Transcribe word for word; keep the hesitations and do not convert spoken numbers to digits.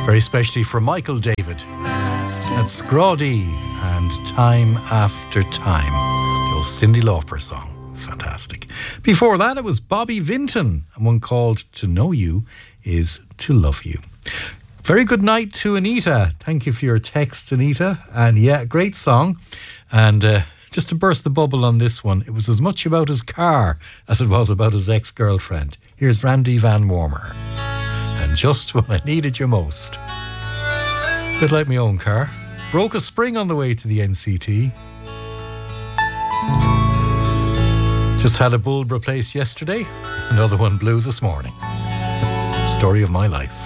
Very specially for Michael David. That's Scrawdy and Time After Time. The old Cyndi Lauper song. Fantastic. Before that, it was Bobby Vinton, and one called To Know You Is To Love You. Very good night to Anita. Thank you for your text, Anita. And yeah, great song. And uh, just to burst the bubble on this one, it was as much about his car as it was about his ex-girlfriend. Here's Randy Van Warmer. And just when I needed you most. Bit like my own car. Broke a spring on the way to the N C T. Just had a bulb replaced yesterday. Another one blew this morning. Story of my life.